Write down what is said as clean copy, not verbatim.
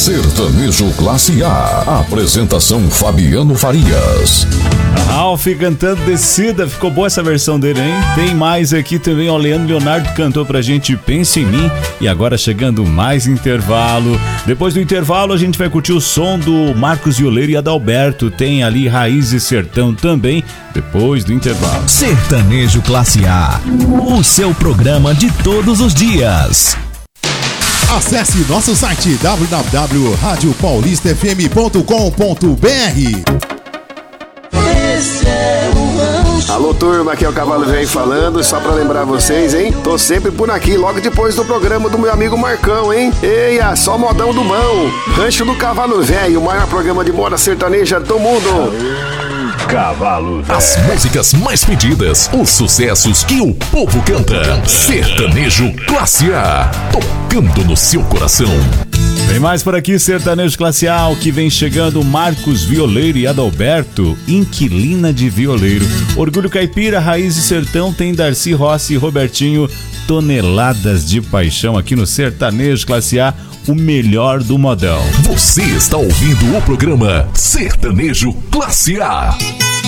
Sertanejo Classe A. Apresentação Fabiano Farias. Ralph cantando Descida, ficou boa essa versão dele, hein? Tem mais aqui também, o Leandro Leonardo cantou pra gente Pensa em Mim. E agora chegando mais intervalo. Depois do intervalo a gente vai curtir o som do Marcos Violeiro e Adalberto. Tem ali Raiz e Sertão também, depois do intervalo. Sertanejo Classe A, o seu programa de todos os dias. Acesse nosso site www.radiopaulistafm.com.br. Alô turma, aqui é o Cavalo Velho falando, só pra lembrar vocês, hein? Tô sempre por aqui, logo depois do programa do meu amigo Marcão, hein? Eia, só modão do bom. Rancho do Cavalo Velho, o maior programa de moda sertaneja do mundo. Cavalo Velho. As músicas mais pedidas, os sucessos que o povo canta. Sertanejo Classe A, tocando no seu coração. Tem mais por aqui, Sertanejo Classe A, o que vem chegando Marcos Violeiro e Adalberto, Inquilina de Violeiro. Orgulho Caipira, Raiz e Sertão, tem Darcy Rossi e Robertinho, Toneladas de Paixão, aqui no Sertanejo Classe A, o melhor do modão. Você está ouvindo o programa Sertanejo Classe A.